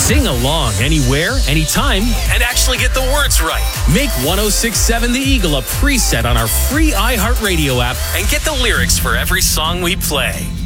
Sing along anywhere, anytime, and actually get the words right. Make 106.7 The Eagle a preset on our free iHeartRadio app and get the lyrics for every song we play.